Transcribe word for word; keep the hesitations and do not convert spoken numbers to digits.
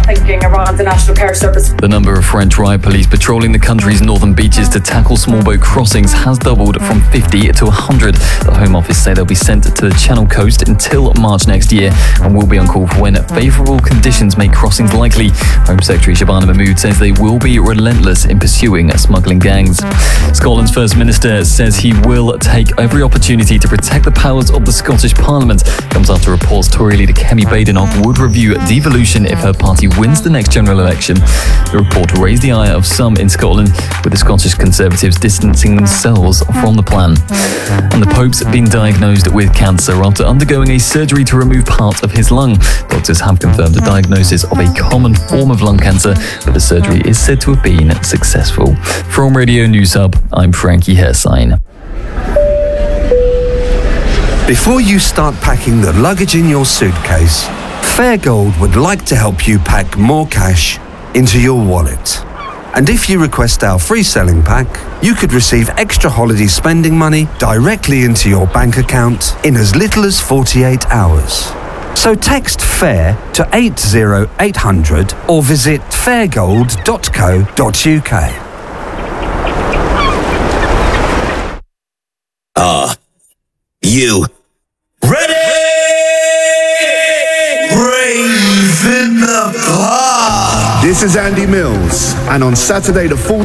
thanking Iran's National Care Service. The number of French riot police patrolling the country's northern beaches to tackle small boat crossings has doubled from fifty to one hundred. The Home Office say they'll be sent to the Channel Coast until March next year and will be on call for when favourable conditions make crossings likely. Home Secretary Shabana Mahmood says they will be relentless in pursuing smuggling gangs. Scotland's First Minister says he will take every opportunity to protect the powers of the Scottish Parliament. Comes after reports Tory leader Kemi Badenoch would review devolution if her party wins the next general election. The report raised the ire of some in Scotland, with the Scottish Conservatives distancing themselves from the plan. And the Pope's been diagnosed with cancer after undergoing a surgery to remove part of his lung. Doctors have confirmed the diagnosis of a common form of lung cancer, but the surgery is said to have been successful. From Radio News Hub, I'm Frankie Hersign. Before you start packing the luggage in your suitcase, Fairgold would like to help you pack more cash into your wallet. And if you request our free selling pack, you could receive extra holiday spending money directly into your bank account in as little as forty-eight hours. So text FAIR to eight zero eight hundred or visit fairgold dot co dot uk. Ah, uh, you ready? Rave in the park. This is Andy Mills, and on Saturday the fourteenth